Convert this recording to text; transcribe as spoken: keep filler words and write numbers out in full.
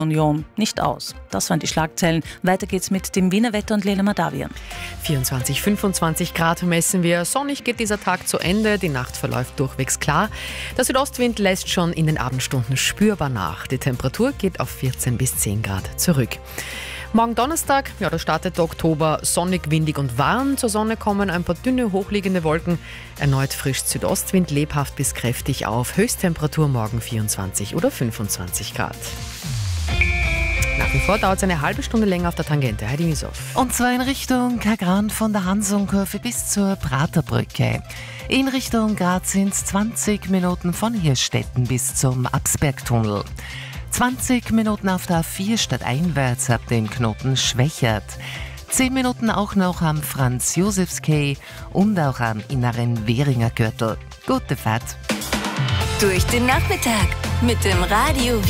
Union nicht aus. Das waren die Schlagzeilen. Weiter geht's mit dem Wiener Wetter und Lena Madavian. vierundzwanzig, fünfundzwanzig Grad messen wir. Sonnig geht dieser Tag zu Ende. Die Nacht verläuft durchwegs klar. Der Südostwind lässt schon in den Abendstunden spürbar nach. Die Temperatur geht auf vierzehn bis zehn Grad zurück. Morgen Donnerstag, ja, da startet der Oktober sonnig, windig und warm. Zur Sonne kommen ein paar dünne, hochliegende Wolken. Erneut frischt Südostwind, lebhaft bis kräftig auf. Höchsttemperatur morgen vierundzwanzig oder fünfundzwanzig Grad. Nach wie vor dauert es eine halbe Stunde länger auf der Tangente. Heidi Misow. Und zwar in Richtung Kagran von der Hansung-Kurve bis zur Praterbrücke. In Richtung Graz sind es zwanzig Minuten von Hirstetten bis zum Absbergtunnel. zwanzig Minuten auf der A vier stadteinwärts ab dem Knoten Schwächert. zehn Minuten auch noch am Franz-Josefs-Quai und auch am inneren Währinger Gürtel. Gute Fahrt. Durch den Nachmittag mit dem Radio